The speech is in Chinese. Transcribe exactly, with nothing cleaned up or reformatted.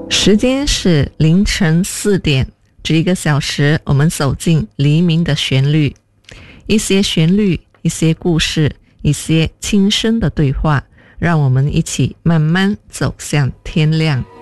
时间是凌晨四点，这一个小时我们走进黎明的旋律，一些旋律，一些故事，一些轻声的对话，让我们一起慢慢走向天亮。